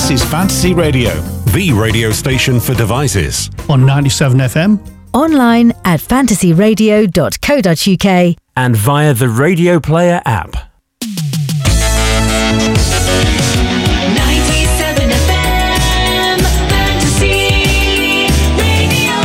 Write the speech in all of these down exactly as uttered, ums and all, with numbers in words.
This is Fantasy Radio, the radio station for devices. On ninety-seven F M. Online at fantasy radio dot co dot uk. And via the Radio Player app. ninety-seven F M, Fantasy Radio.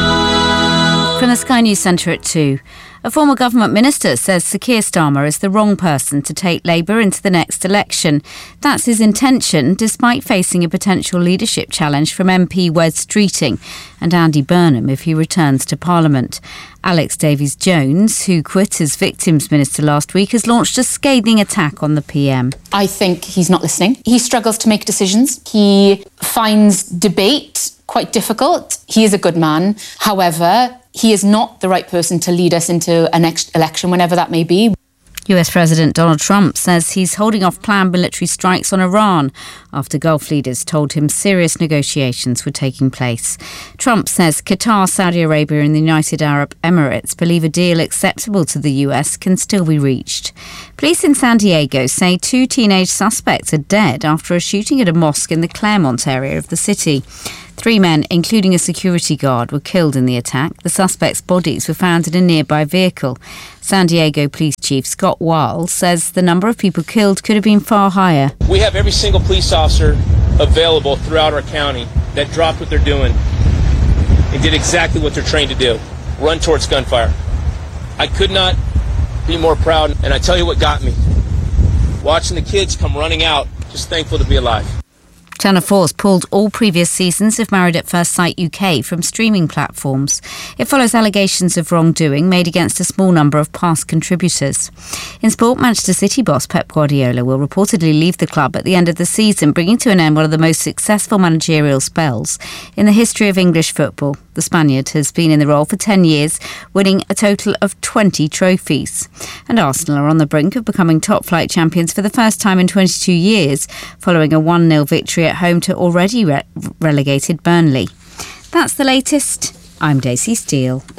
From the Sky News Centre at two. A former government minister says Sir Keir Starmer is the wrong person to take Labour into the next election. That's his intention, despite facing a potential leadership challenge from M P Wes Streeting and Andy Burnham if he returns to Parliament. Alex Davies-Jones, who quit as Victims Minister last week, has launched a scathing attack on the P M. I think he's not listening. He struggles to make decisions. He finds debate quite difficult. He is a good man. However, he is not the right person to lead us into a next election, whenever that may be. U S President Donald Trump says he's holding off planned military strikes on Iran after Gulf leaders told him serious negotiations were taking place. Trump says Qatar, Saudi Arabia and the United Arab Emirates believe a deal acceptable to the U S can still be reached. Police in San Diego say two teenage suspects are dead after a shooting at a mosque in the Claremont area of the city. Three men, including a security guard, were killed in the attack. The suspects' bodies were found in a nearby vehicle. San Diego Police Chief Scott Wiles says the number of people killed could have been far higher. We have every single police officer available throughout our county that dropped what they're doing and did exactly what they're trained to do, run towards gunfire. I could not be more proud, and I tell you what got me. Watching the kids come running out, just thankful to be alive. Channel four's pulled all previous seasons of Married at First Sight U K from streaming platforms. It follows allegations of wrongdoing made against a small number of past contributors. In sport, Manchester City boss Pep Guardiola will reportedly leave the club at the end of the season, bringing to an end one of the most successful managerial spells in the history of English football. The Spaniard has been in the role for ten years, winning a total of twenty trophies. And Arsenal are on the brink of becoming top-flight champions for the first time in twenty-two years, following a one nil victory at home to already re- relegated Burnley. That's the latest. I'm Daisy Steele.